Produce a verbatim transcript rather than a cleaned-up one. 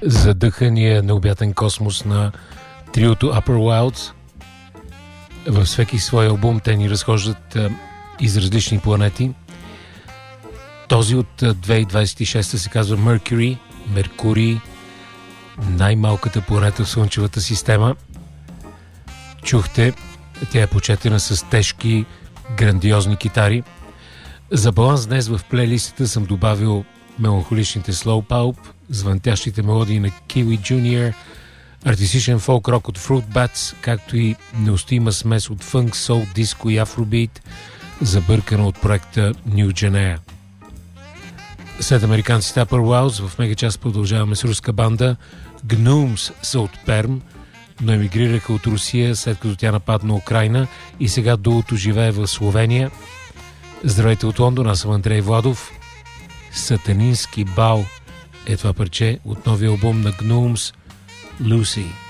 задъхания необятен космос на триото Upper Wilds. Във всеки свой албум те ни разхождат а, из различни планети. Този от две хиляди двадесет и шеста се казва Mercury, Меркурий, най-малката планета в Слънчевата система. Чухте, тя е почетена с тежки, грандиозни китари. За баланс днес в плейлистата съм добавил меланхоличните Slow Pulp, звънтящите мелодии на Kiwi Junior, артистичен фолк-рок от Fruit Bats, както и неустоима смес от фънк, сол, диско и афробит, забъркана от проекта New Genea. След американците Upper Wilds в мегачас продължаваме с руска банда. Gnomes са от Перм, но емигрираха от Русия, след като тя нападна Украйна, и сега дуото живее в Словения. Здравейте от Лондон, аз съм Андрей Владов. Сатанински бал е това парче от новия албум на Gnomes, Lucy.